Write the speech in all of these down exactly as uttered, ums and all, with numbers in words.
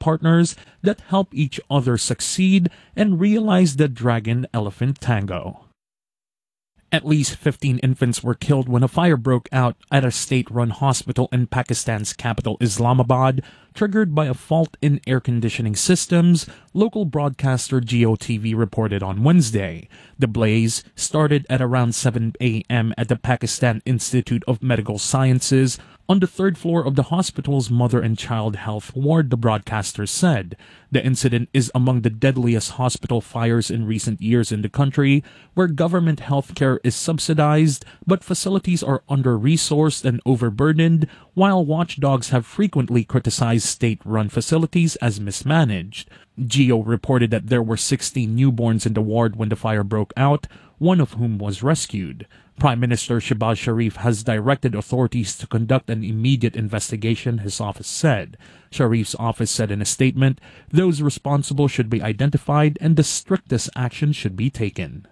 partners that help each other succeed and realize the dragon-elephant tango. At least fifteen infants were killed when a fire broke out at a state-run hospital in Pakistan's capital Islamabad, triggered by a fault in air conditioning systems, local broadcaster G O T V reported on Wednesday. The blaze started at around seven a m at the Pakistan Institute of Medical Sciences on the third floor of the hospital's mother and child health ward, the broadcaster said. The incident is among the deadliest hospital fires in recent years in the country, where government health care is subsidized, but facilities are under-resourced and overburdened, while watchdogs have frequently criticized state-run facilities as mismanaged. G O reported that there were sixteen newborns in the ward when the fire broke out, one of whom was rescued. Prime Minister Shehbaz Sharif has directed authorities to conduct an immediate investigation, his office said. Sharif's office said in a statement, those responsible should be identified and the strictest action should be taken.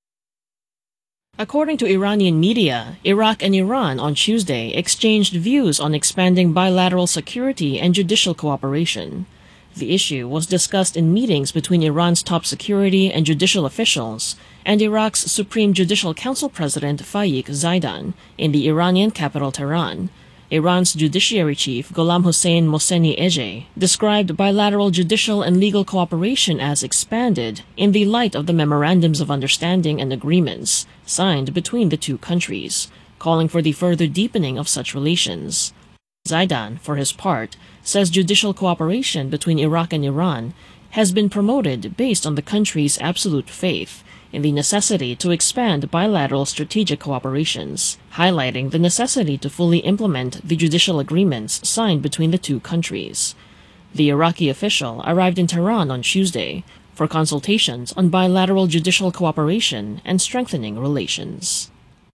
According to Iranian media, Iraq and Iran on Tuesday exchanged views on expanding bilateral security and judicial cooperation. The issue was discussed in meetings between Iran's top security and judicial officials and Iraq's Supreme Judicial Council President Faik Zaidan in the Iranian capital Tehran. Iran's judiciary chief Gholam Hossein Mohseni Ejei described bilateral judicial and legal cooperation as expanded in the light of the memorandums of understanding and agreements signed between the two countries, calling for the further deepening of such relations. Zaidan, for his part, says judicial cooperation between Iraq and Iran has been promoted based on the country's absolute faith in the necessity to expand bilateral strategic cooperations, highlighting the necessity to fully implement the judicial agreements signed between the two countries. The Iraqi official arrived in Tehran on Tuesday for consultations on bilateral judicial cooperation and strengthening relations.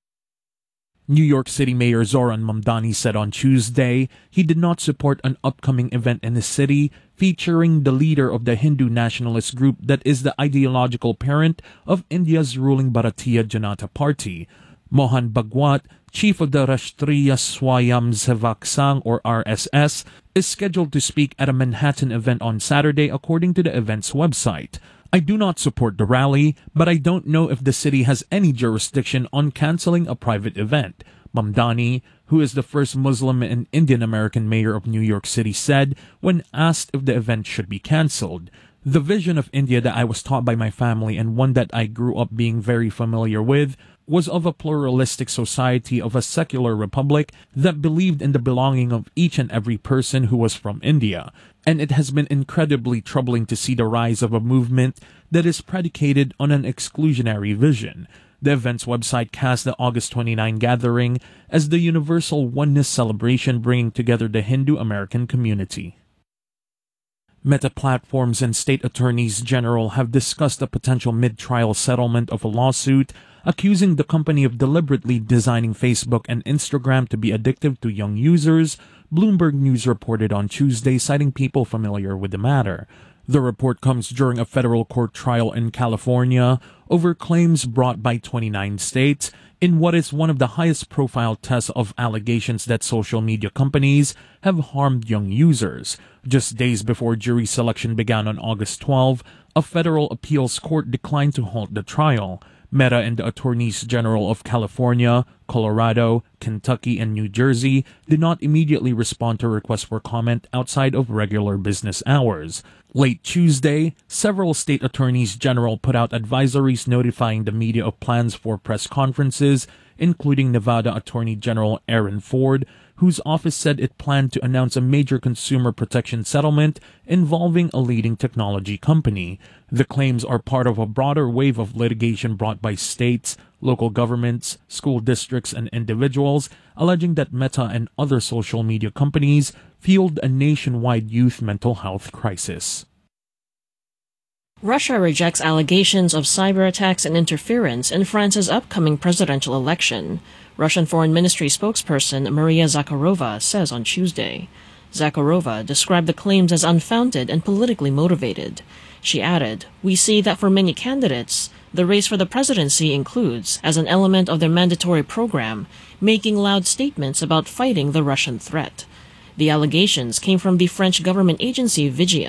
New York City Mayor Zoran Mamdani said on Tuesday he did not support an upcoming event in the city featuring the leader of the Hindu nationalist group that is the ideological parent of India's ruling Bharatiya Janata Party. Mohan Bhagwat, chief of the Rashtriya Swayamsevak Sangh or R S S, is scheduled to speak at a Manhattan event on Saturday according to the event's website. I do not support the rally, but I don't know if the city has any jurisdiction on canceling a private event, Mamdani, who is the first Muslim and Indian-American mayor of New York City, said when asked if the event should be canceled. The vision of India that I was taught by my family and one that I grew up being very familiar with was of a pluralistic society of a secular republic that believed in the belonging of each and every person who was from India. And it has been incredibly troubling to see the rise of a movement that is predicated on an exclusionary vision. The event's website cast the August twenty-ninth gathering as the Universal Oneness celebration bringing together the Hindu-American community. Meta Platforms and state attorneys general have discussed a potential mid-trial settlement of a lawsuit accusing the company of deliberately designing Facebook and Instagram to be addictive to young users, Bloomberg News reported on Tuesday, citing people familiar with the matter. The report comes during a federal court trial in California over claims brought by twenty-nine states in what is one of the highest profile tests of allegations that social media companies have harmed young users. Just days before jury selection began on August twelfth, a federal appeals court declined to halt the trial. Meta and the attorneys general of California, Colorado, Kentucky, and New Jersey did not immediately respond to requests for comment outside of regular business hours. Late Tuesday, several state attorneys general put out advisories notifying the media of plans for press conferences, including Nevada Attorney General Aaron Ford, whose office said it planned to announce a major consumer protection settlement involving a leading technology company. The claims are part of a broader wave of litigation brought by states, local governments, school districts, and individuals, alleging that Meta and other social media companies fueled a nationwide youth mental health crisis. Russia rejects allegations of cyber attacks and interference in France's upcoming presidential election, Russian Foreign Ministry spokesperson Maria Zakharova says on Tuesday. Zakharova described the claims as unfounded and politically motivated. She added, "We see that for many candidates, the race for the presidency includes, as an element of their mandatory program, making loud statements about fighting the Russian threat." The allegations came from the French government agency Vigia,